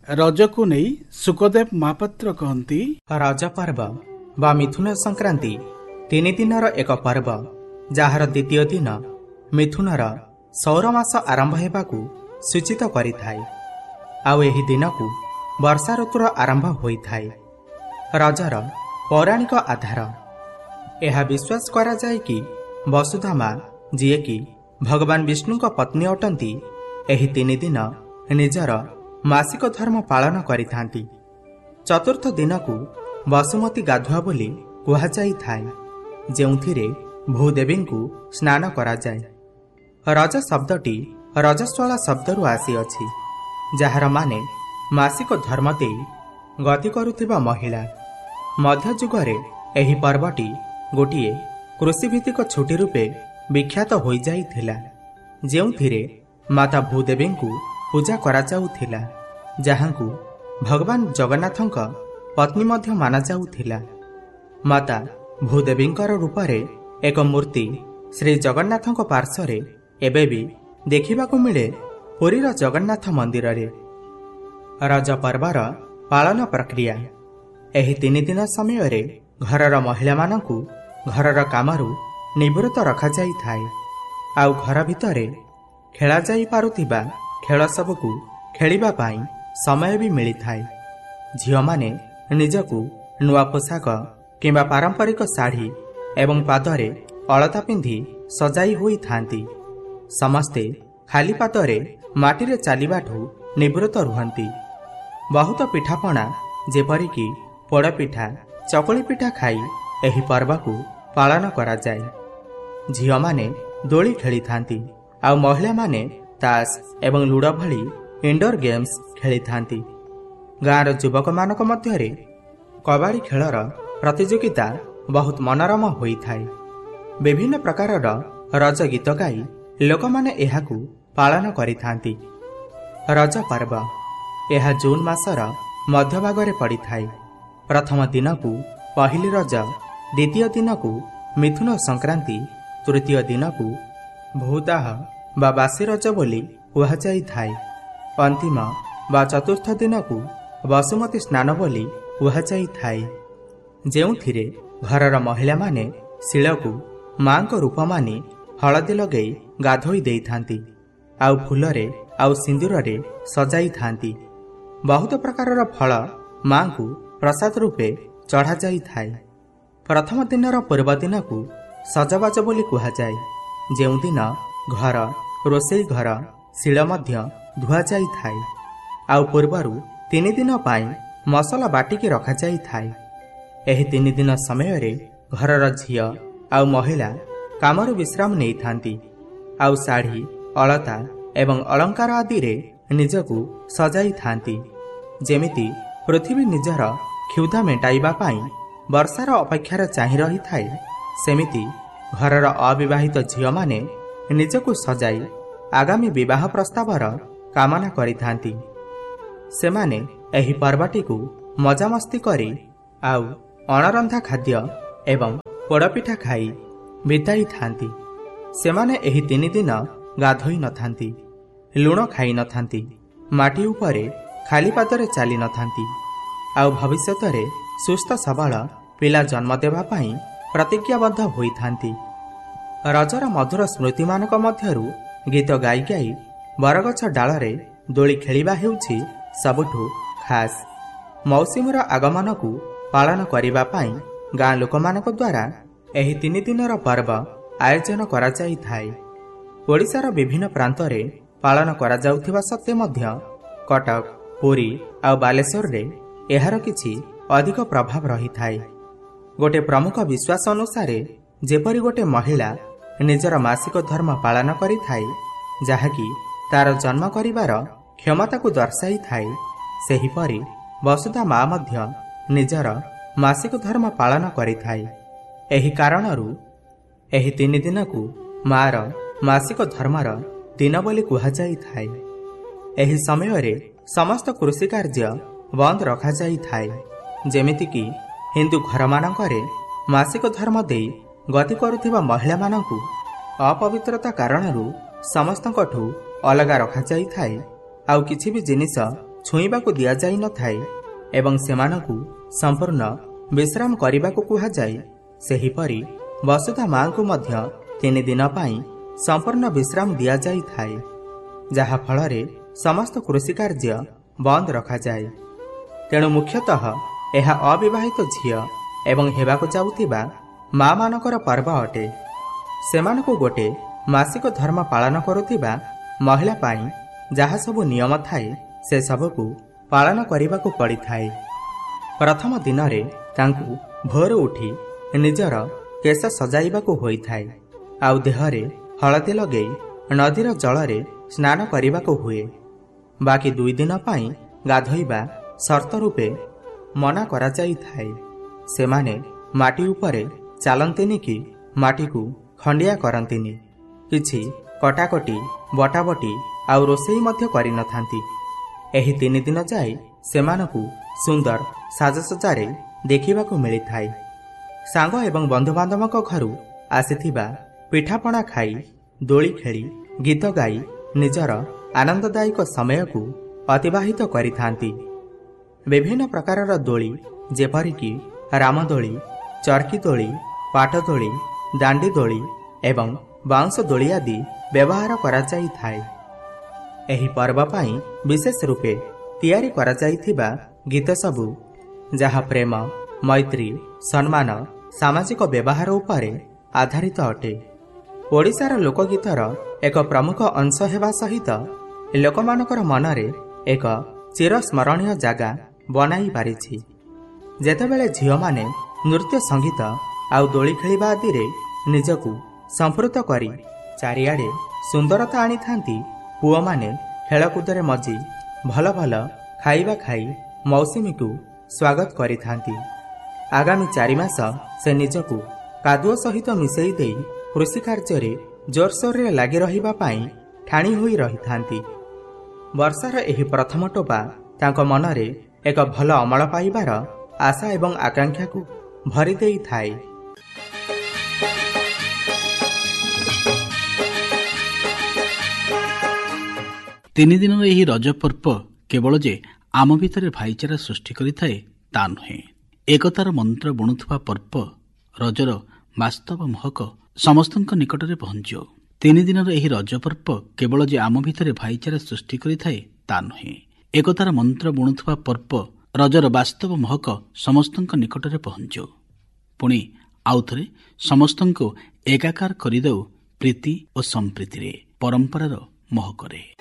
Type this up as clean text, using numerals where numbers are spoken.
रजकु नहीं सुखदेव महापात्र कहती रज पर्व बा मिथुन संक्रांति 3 दिनर एक पर्व जार द्वितीय दिन मिथुनर सौरमास आरंभ हेबाकु सूचित करिथाय। आउ एही दिनकु वर्षा ऋतुर आरंभ होइथाय। रजर पौराणिक आधार यह विश्वास करा जाय कि वसुधा माँ जी कि भगवान विष्णु पत्नी अटंती एही 3 दिन निजर मासिक धर्म पालन करिथांती। चतुर्थ दिनकु वसुमती गाधुआ बोली कुहाଯାଇ थाए, जेउथिरे भूदेवींकु स्नान करा जाय। रज शब्दटी रजस्वला शब्दरु आसी अछि, जହାର माने मासिक धर्म देई गति करुथिबा महिला। मध्ययुगरे एही पर्वटी गोटिए कृषिभित्तिक छुट्टी रूपे विख्यात होई जाइथिला, जेउथिरे माता भूदेवींकु पूजा करा जाउथिला, जहांकु भगवान जगन्नाथंक पत्नी मध्य माना जाउथिला। माता भूदेवींकर रूपरे एक मूर्ति श्री जगन्नाथंक पार्श्वरे एबे भी देखिबाकु मिले पुरीर जगन्नाथ मंदिर रे। रज पर्वर पालन प्रक्रिया एही 3 दिन समय रे घरर महिला मानकु घरर कामरु निवृत्त रखा जाई थाए। आउ घर भितरे खेला जाई पारुथिबा खेल सबकु खेलिबा पाई समय भी मिली थाए। झियो माने निजकु नुआ पोशाक किंबा पारंपरिक साड़ी एवं पादरे अलता पिंधि सजाई होई थांती। समस्ते खाली पादरे माटीरे चालिबाठु निवृत्त रुहंती। बहुत पिठापଣା जेपरिकी पोड़पिठा चकुली पिठा खाई एही पर्वकु पालन करा जाए। झियो माने दोली खेली थांती, आ महिला माने ताश एवं लूडो भली इंडोर गेम्स खेली थांती। गाँर युवक मानक मध्यरे कबाड़ी खेलर प्रतियोगिता बहुत मनोरम होई थाए। विभिन्न प्रकारर रज गीत गाई लोक माने एहाकु पालन करि थांती। रज पर्व यह जून मासर मध्य भागरे पड़ी थाए। प्रथम दिनकु पहिली रज, द्वितीय दिनकु मिथुन संक्रांति, तृतीय दिनकु भूदाह बा बासी रज बोली कुहाଯାଇ थाए। अंतिम बा चतुर्थ दिनकु वसुमती स्नान बोली कुहाଯାଇ थाए, जेउथिरे घरर महिला माने शिलकु मांक रूप मानी हलदी लगेई गाधोई देई थांती, आउ फूलरे आउ सिंदूररे सजाई थांती। बहुत प्रकारर फल मांकु प्रसाद रूपे चढ़ा जाई थाए। प्रथम दिनर पूर्व दिनकु सजबाज बोली कुहाଯାଏ, जेउ दिन घर रोसई घर शिल मध्य धुआ जाई थाए। आउ पूर्वरु 3 दिन पाई मसला बाटिकी रखा जाई थाए। एही 3 दिन समय रे घरर झियो आउ महिला कामरु विश्राम नहीं थांती, आउ साड़ी अलता एवं अलंकार आदि रे निजकु सजाई थांती। जेमिति पृथ्वी निजर क्षुधा मेटाइबा पाई वर्षार अपेक्षार चाहि रही थाए, सेमिति घरर अविवाहित झियो माने निजकु सजाई आगामी विवाह प्रस्तावर कामना करि थांती। सेमाने एही पर्वटीकु मजामस्ती करी आउ अणरंधा खाद्य एवं पोड़पिठा खाई बिताई थांती। सेमाने एही 3 दिन गाधोई न थांती, लुण खाई न थांती, माटी उपरे खाली पादरे चाली न थांती, आउ भविष्यतरे सुस्थ सबल पिला जन्म देवा पाई प्रतिज्ञाबद्ध होई थांती। रजर मधुर स्मृति मानक मध्यरु गीत गाई गाई बरगछ डालरे दोली खेलिबा हेउछि सबुठु खास। मौसुमीर आगमनकु पालन करिबा पाई गाँ लोकमानक द्वारा एही 3 दिनर पर्व आयोजन करा जाई थाए। ओडिशार विभिन्न प्रांतरे पालन करा जाउथिबा सत्ते मध्य कटक, पुरी आ बालेश्वर रे एहार किछि अधिक प्रभाव रही थाए। गोटे प्रमुख विश्वास अनुसार जेपरि गोटे महिला निजर मासिक धर्म पालन करि थाए, जहाँकि तार जन्म करिवार क्षमता को दर्शाई थाए, सेहिपरि वसुधा माँ मध्य निजर मासिक धर्म पालन करि थाए। एही कारणरु एही 3 दिनकु मार मासिक धर्मर दिन बोली कुहाଯାଇ थाए। एही समय रे समस्त कृषि कार्य बंद रखा जाई थाए, जेमिति कि हिंदू घर मानकरे मासिक धर्म देई गति करुथिबा महिला मानकु अपवित्रता कारणरु समस्तଙ୍କଠୁ अलगा रखा जाई थाए। आउ किछि भी जिनिस ଛୁଇଁବାକୁ ଦିଆଯାଇ ନଥାଏ ଏବଂ ସେମାନଙ୍କୁ ସମ୍ପୂର୍ଣ୍ଣ ବିଶ୍ରାମ କରିବାକୁ କୁହାଯାଏ, ସେହିପରି ବସୁଧା ମାଙ୍କୁ ମଧ୍ୟ 3 ଦିନ ପାଇଁ ସମ୍ପୂର୍ଣ୍ଣ ବିଶ୍ରାମ ଦିଆଯାଇଥାଏ, ଯାହାଫଳରେ ସମସ୍ତ କୃଷି କାର୍ଯ୍ୟ ବନ୍ଦ ରଖାଯାଏ। ତେଣୁ ମୁଖ୍ୟତଃ ଏହା ଅବିବାହିତ ଝିଅ ଏବଂ ହେବାକୁ ଯାଉଥିବା ମା ମାନଙ୍କର ପର୍ବ ଅଟେ। ସେମାନଙ୍କୁ ଗୋटे ମାସିକ ଧର୍ମ ପାଳନ କରୁଥିବା ମହିଳା ପାଇଁ ଯାହା ସବୁ ନିୟମ ଥାଏ ସେସବୁକୁ ପାଳନ କରିବାକୁ ପଡ଼ିଥାଏ। ପ୍ରଥମ ଦିନରେ ତାଙ୍କୁ ଭୋର ଉଠି ନିଜର କେଶ ସଜାଇବାକୁ ହୋଇଥାଏ, ଆଉ ଦେହରେ ହଳଦୀ ଲଗେଇ ନଦୀର ଜଳରେ ସ୍ନାନ କରିବାକୁ ହୁଏ। ବାକି 2 ଦିନ ପାଇଁ ଗାଧୋଇବା ସର୍ତ୍ତ ରୂପେ ମନା କରାଯାଇଥାଏ। ସେମାନେ ମାଟି ଉପରେ ଚାଲନ୍ତିନି କି ମାଟିକୁ ଖଣ୍ଡିଆ କରନ୍ତିନି। କିଛି କଟାକଟି ବଟାବଟି ଆଉ ରୋଷେଇ ମଧ୍ୟ କରିନଥାନ୍ତି। ଏହି 3 ଦିନ ଯାଏ ସେମାନଙ୍କୁ ସୁନ୍ଦର ସାଜସଜାରେ ଦେଖିବାକୁ ମିଳିଥାଏ। ସାଙ୍ଗ ଏବଂ ବନ୍ଧୁବାନ୍ଧବଙ୍କ ଘରୁ ଆସିଥିବା ପିଠାପଣା ଖାଇ, ଦୋଳି ଖେଳି, ଗୀତ ଗାଇ ନିଜର ଆନନ୍ଦଦାୟକ ସମୟକୁ ଅତିବାହିତ କରିଥାନ୍ତି। ବିଭିନ୍ନ ପ୍ରକାରର ଦୋଳି ଯେପରିକି ରାମଦୋଳି, ଚର୍କି ଦୋଳି, ପାଟଦୋଳି, ଦାଣ୍ଡି ଦୋଳି ଏବଂ ବାଉଁଶ ଦୋଳି ଆଦି ବ୍ୟବହାର କରାଯାଇଥାଏ। ଏହି ପର୍ବ ପାଇଁ ବିଶେଷ ରୂପେ ତିଆରି କରାଯାଇଥିବା ଗୀତ ସବୁ ଯାହା ପ୍ରେମ, ମୈତ୍ରୀ, ସମ୍ମାନ, ସାମାଜିକ ବ୍ୟବହାର ଉପରେ ଆଧାରିତ ଅଟେ। ଓଡ଼ିଶାର ଲୋକଗୀତର ଏକ ପ୍ରମୁଖ ଅଂଶ ହେବା ସହିତ ଲୋକମାନଙ୍କର ମନରେ ଏକ ଚିରସ୍ମରଣୀୟ ଜାଗା ବନାଇ ପାରିଛି। ଯେତେବେଳେ ଝିଅମାନେ ନୃତ୍ୟ, ସଙ୍ଗୀତ ଆଉ ଦୋଳି ଖେଳିବା ଆଦିରେ ନିଜକୁ ସମ୍ପୃକ୍ତ କରି ଚାରିଆଡ଼େ ସୁନ୍ଦରତା ଆଣିଥାନ୍ତି, ପୁଅମାନେ ଖେଳକୁଦରେ ମଜି ଭଲ ଭଲ ଖାଇବା ଖାଇ ମୌସୁମୀକୁ ସ୍ୱାଗତ କରିଥାନ୍ତି। ଆଗାମୀ 4 ମାସ ସେ ନିଜକୁ କାଦୁଅ ସହିତ ମିଶେଇ ଦେଇ କୃଷି କାର୍ଯ୍ୟରେ ଜୋରସୋରରେ ଲାଗି ରହିବା ପାଇଁ ଠାଣି ହୋଇ ରହିଥାନ୍ତି। ବର୍ଷାର ଏହି ପ୍ରଥମ ଟୋପା ତାଙ୍କ ମନରେ ଏକ ଭଲ ଅମଳ ପାଇବାର ଆଶା ଏବଂ ଆକାଂକ୍ଷାକୁ ଭରି ଦେଇଥାଏ। ତିନି ଦିନର ଏହି ରଜ ପର୍ବ କେବଳ ଯେ ଆମ ଭିତରେ ଭାଇଚାରା ସୃଷ୍ଟି କରିଥାଏ ତା ନୁହେଁ। ଏକତାର ମନ୍ତ୍ର ବୁଣୁଥିବା ପର୍ବ ରଜର ବାସ୍ତବ ମହକ ସମସ୍ତଙ୍କ ନିକଟରେ ପହଞ୍ଚିବ। 3 ଦିନର ଏହି ରଜ ପର୍ବ କେବଳ ଯେ ଆମ ଭିତରେ ଭାଇଚାରା ସୃଷ୍ଟି କରିଥାଏ ତା ନୁହେଁ। ଏକତାର ମନ୍ତ୍ର ବୁଣୁଥିବା ପର୍ବ ରଜର ବାସ୍ତବ ମହକ ସମସ୍ତଙ୍କ ନିକଟରେ ପହଞ୍ଚିବ। ପୁଣି ଆଉଥରେ ସମସ୍ତଙ୍କୁ ଏକାକାର କରିଦେଉ ପ୍ରୀତି ଓ ସମ୍ପ୍ରୀତିରେ, ପରମ୍ପରାର ମହକରେ।